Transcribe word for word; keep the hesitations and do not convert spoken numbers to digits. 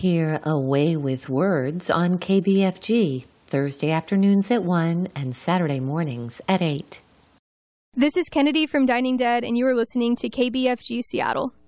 Hear A Way with Words on K B F G, Thursday afternoons at one and Saturday mornings at eight. This is Kennedy from Dining Dead, and you are listening to K B F G Seattle.